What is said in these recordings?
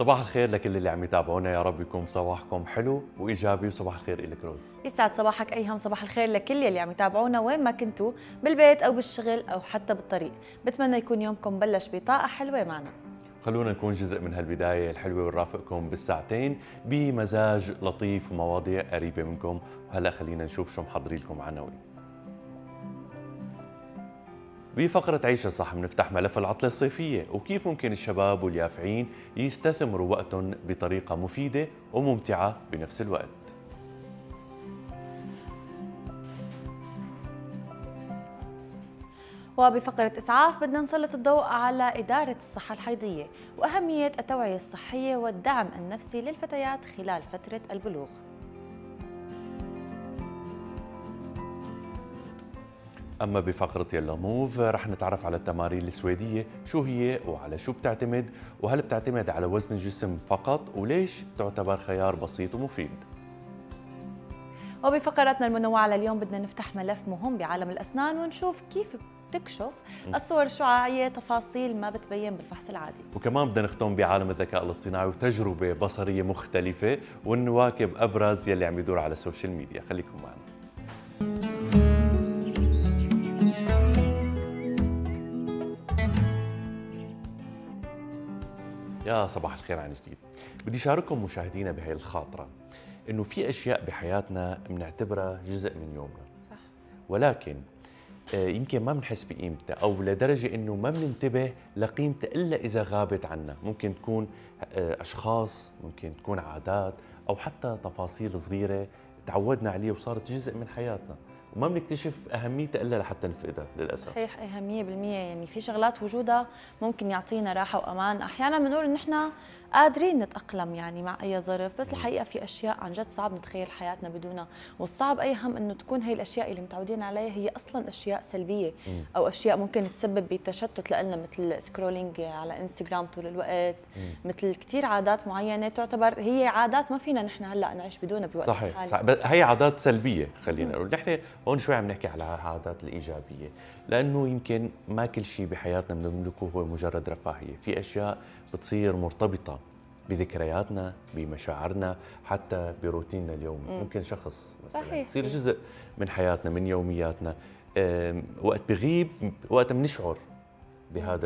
صباح الخير لكل اللي عم يتابعونا، يا رب يكون صباحكم حلو وايجابي، وصباح الخير إلك روز. يسعد صباحك ايهم، صباح الخير لكل اللي عم يتابعونا وين ما كنتوا، بالبيت او بالشغل او حتى بالطريق. بتمنى يكون يومكم بلش بطاقه حلوه معنا. خلونا نكون جزء من هالبدايه الحلوه ونرافقكم بالساعتين بمزاج لطيف ومواضيع قريبه منكم. وهلا خلينا نشوف شو محضرين لكم عناوين. بفقرة عيشة صح بنفتح ملف العطلة الصيفية وكيف ممكن الشباب واليافعين يستثمروا وقتهم بطريقة مفيدة وممتعة بنفس الوقت. وبفقرة إسعاف بدنا نسلط الضوء على إدارة الصحة الحيضية وأهمية التوعية الصحية والدعم النفسي للفتيات خلال فترة البلوغ. أما بفقرة يلا موف رح نتعرف على التمارين السويدية، شو هي وعلى شو بتعتمد، وهل بتعتمد على وزن الجسم فقط، وليش تعتبر خيار بسيط ومفيد. وبفقرتنا المنوعة لليوم بدنا نفتح ملف مهم بعالم الأسنان ونشوف كيف بتكشف الصور الشعاعية تفاصيل ما بتبين بالفحص العادي. وكمان بدنا نختم بعالم الذكاء الاصطناعي وتجربة بصرية مختلفة، ونواكب أبرز يلي عم يدور على السوشيال ميديا. خليكم معنا. يا صباح الخير عن جديد. بدي شارككم مشاهدينا بهي الخاطرة إنه في أشياء بحياتنا بنعتبرها جزء من يومنا، صح. ولكن يمكن ما بنحس بقيمتها، أو لدرجة إنه ما بننتبه لقيمتها إلا إذا غابت عنا. ممكن تكون أشخاص، ممكن تكون عادات، أو حتى تفاصيل صغيرة تعودنا عليها وصارت جزء من حياتنا، وما بنكتشف أهميتها إلا لحتى نفقدها للأسف. صحيح، 100%. يعني في شغلات وجودها ممكن يعطينا راحة وأمان. أحيانا بنقول إن إحنا قادرين نتأقلم يعني مع أي ظرف، بس الحقيقة في أشياء عن جد صعب نتخيل حياتنا بدونها. والصعب أيهم إنه تكون هي الأشياء اللي متعودين عليها هي أصلا أشياء سلبية، أو أشياء ممكن تسبب بتشتت لنا، مثل سكرولينج على انستغرام طول الوقت، مثل كثير عادات معينة تعتبر هي عادات ما فينا نحن هلا نعيش بدونها بوقت صحيح الحالي. صح. هي عادات سلبية، خلينا نقول. نحن هون شوي عم نحكي على العادات الإيجابية، لأنه يمكن ما كل شيء بحياتنا بنملكه هو مجرد رفاهية. في أشياء بتصير مرتبطة بذكرياتنا، بمشاعرنا، حتى بروتيننا اليومي. ممكن شخص مثلا يصير جزء من حياتنا، من يومياتنا، وقت بغيب وقت بنشعر بهذا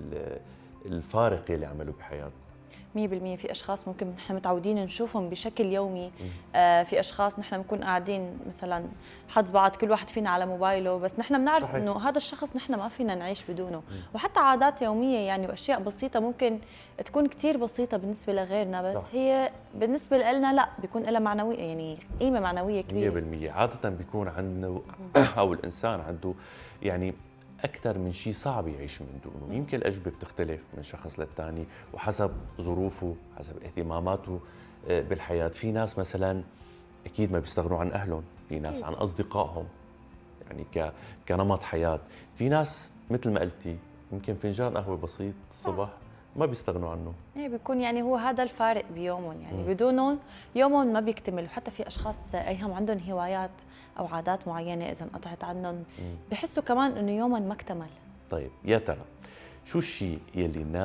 الفارق اللي عمله بحياتنا. 100%. في اشخاص ممكن نحن متعودين نشوفهم بشكل يومي، في اشخاص نحن بنكون قاعدين مثلا حظ بعض، كل واحد فينا على موبايله، بس نحن بنعرف انه هذا الشخص نحن ما فينا نعيش بدونه. وحتى عادات يوميه يعني، واشياء بسيطه ممكن تكون كثير بسيطه بالنسبه لغيرنا، بس صح. هي بالنسبه لنا لا، بيكون لها معنويه، يعني قيمه معنويه كبيره. 100% عاده بيكون عنده او الانسان عنده يعني أكثر من شيء صعب يعيش من دونه. يمكن الأجوبة بتختلف من شخص للتاني وحسب ظروفه، حسب اهتماماته بالحياة. في ناس مثلا أكيد ما بيستغنوا عن أهلهم، في ناس عن أصدقائهم، يعني كنمط حياة. في ناس مثل ما قلتي يمكن فنجان قهوة بسيط الصبح ما بيستغنوا عنه. ايه، بيكون يعني هو هذا الفارق بيومهم، يعني بدونه يومهم ما بيكتمل. وحتى في اشخاص ايهم عندهم هوايات او عادات معينه اذا انقطعت عنهم بحسوا كمان انه يومهم ما اكتمل. طيب يا ترى شو الشيء يلي